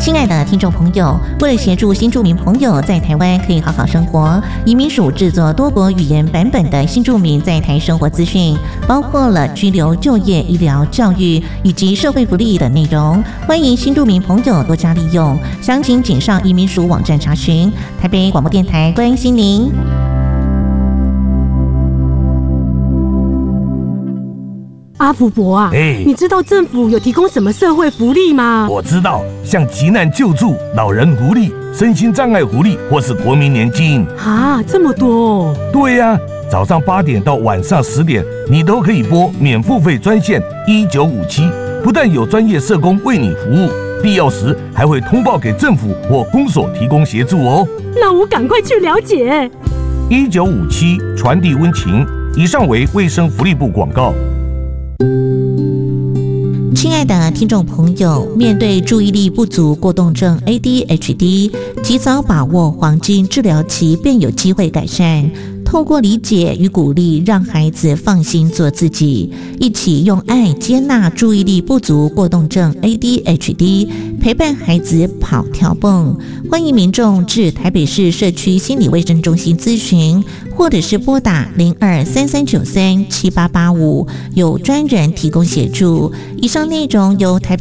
亲爱的听众朋友，为了协助新住民朋友在台湾可以好好生活，移民署制作多国语言版本的新住民在台生活资讯，包括了居留、就业、医疗、教育以及社会福利等内容，欢迎新住民朋友多加利用。详情请上移民署网站查询。台北广播电台关心您。 阿福伯啊，你知道政府有提供什么社会福利吗？ 我知道，像急难救助、老人福利、身心障碍福利，或是国民年金。 啊，这么多哦！ 对呀，早上8点到晚上10点，你都可以拨免付费专线1957，不但有专业社工为你服务，必要时还会通报给政府或公所提供协助哦。 那我赶快去了解。 1957传递温情。以上为卫生福利部广告。 亲爱的听众朋友，面对注意力不足过动症 ADHD， 及早把握黄金治疗期便有机会改善。透过理解与鼓励，让孩子放心做自己，一起用爱接纳注意力不足过动症 ADHD， 陪伴孩子跑跳蹦。欢迎民众至台北市社区心理卫生中心咨询，或者是拨打0233937885，有专人提供协助。以上内容由台北